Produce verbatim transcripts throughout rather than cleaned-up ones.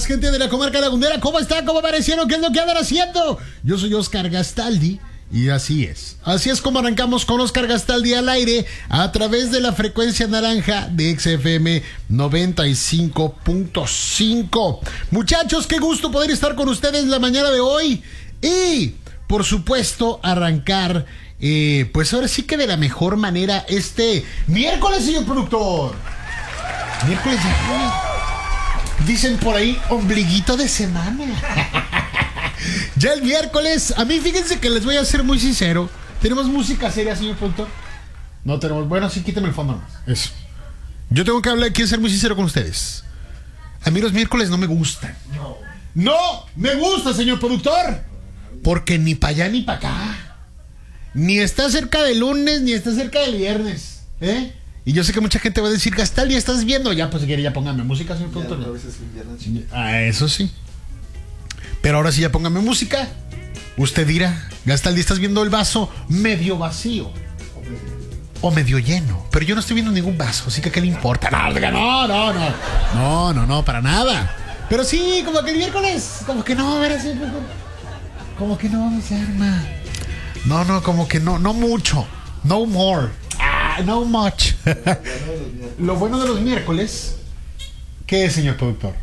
días, gente de la comarca lagunera. ¿Cómo está? ¿Cómo aparecieron? ¿Qué es lo que andan haciendo? Yo soy Oscar Gastaldi y así es. Así es como arrancamos con Oscar Gastaldi al aire a través de la frecuencia naranja de X F M noventa y cinco punto cinco. Muchachos, qué gusto poder estar con ustedes la mañana de hoy y, por supuesto, arrancar, eh, pues ahora sí que de la mejor manera este miércoles, señor productor. Miércoles de... Dicen por ahí, ombliguito de semana. Ya el miércoles. A mí, fíjense que les voy a ser muy sincero. ¿Tenemos música seria, señor productor? No tenemos. Bueno, sí, quítame el fondo más. Eso. Yo tengo que hablar, quiero ser muy sincero con ustedes. A mí los miércoles no me gustan. No. No, me gusta, señor productor. Porque ni para allá ni para acá. Ni está cerca del lunes, ni está cerca del viernes. ¿Eh? Y yo sé que mucha gente va a decir, Gastaldi, ¿estás viendo? Ya, pues si quiere, ya póngame música, señor productor. Ya, a veces viernes, ah, eso sí. Pero ahora sí, ya póngame música. Usted dirá, Gastaldi, ¿estás viendo el vaso medio vacío? O medio lleno. Pero yo no estoy viendo ningún vaso, así que ¿qué le importa? No, no, no, no. No, no, no, para nada. Pero sí, como que el miércoles, como que no, verás, como que no se arma. No, no, como que no, no mucho. No more. No much. Lo bueno de los miércoles, ¿qué es, señor productor?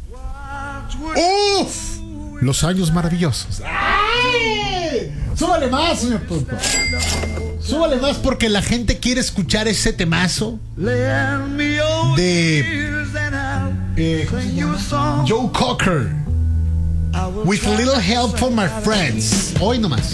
¡Uf! Los años maravillosos. ¡Ay! Súbale más, señor productor. Súbale más porque la gente quiere escuchar ese temazo de eh, ¿cómo se llama? Joe Cocker. With a little help from my friends. Hoy nomás.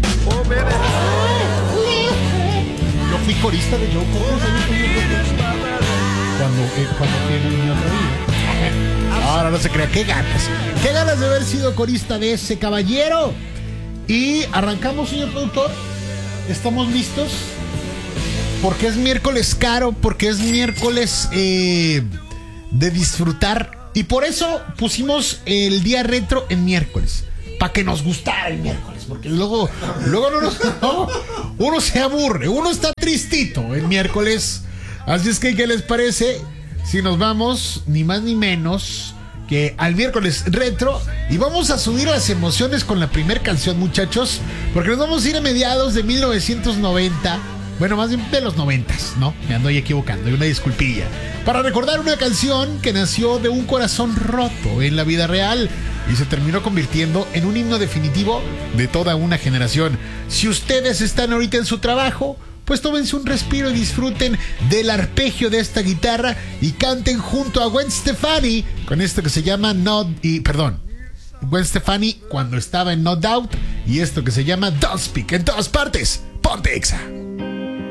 Yo fui corista de Joe Cocker cuando, eh, cuando tiene mi otra vida. Ahora no se crea, qué ganas. Qué ganas de haber sido corista de ese caballero. Y arrancamos, señor productor. ¿Estamos listos? Porque es miércoles caro, porque es miércoles eh, de disfrutar. Y por eso pusimos el día retro en miércoles. Para que nos gustara el miércoles. Porque luego, luego no nos, no, uno se aburre, uno está tristito el miércoles. Así es que, ¿qué les parece si nos vamos ni más ni menos que al miércoles retro? Y vamos a subir las emociones con la primera canción, muchachos, porque nos vamos a ir a mediados de mil novecientos noventa. Bueno, más bien de los noventas, ¿no? Me ando ahí equivocando, y una disculpilla. Para recordar una canción que nació de un corazón roto en la vida real y se terminó convirtiendo en un himno definitivo de toda una generación. Si ustedes están ahorita en su trabajo, pues tómense un respiro y disfruten del arpegio de esta guitarra y canten junto a Gwen Stefani con esto que se llama No... Y, perdón, Gwen Stefani cuando estaba en No Doubt y esto que se llama Don't Speak en todas partes. ¡Ponte, Exa!